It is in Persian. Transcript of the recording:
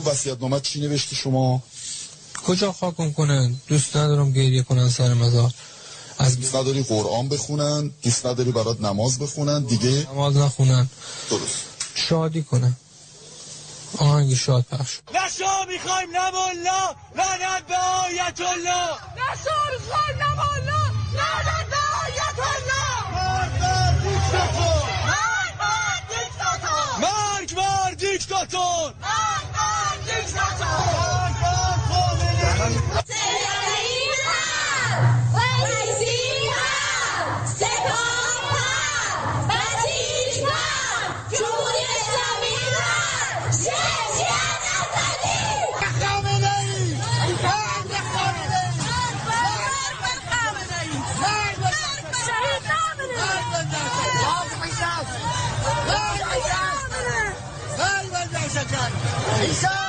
وصیت‌نامه چی نوشتی شما؟ کجا خاکم کنن؟ دوست ندارم گریه کنن سر مزار. دوست نداری قرآن بخونن؟ دوست نداری برات نماز بخونن؟ دیگه نماز نخونن. درست. شادی کنن. آهنگ شاد پخش. نه شاه میخوایم نه مولا، لعنت به آیت الله. نه شاه میخوایم نه مولا، لعنت به آیت الله. مرگ بر دیکتاتور. مرگ بر دیکتاتور. عیسی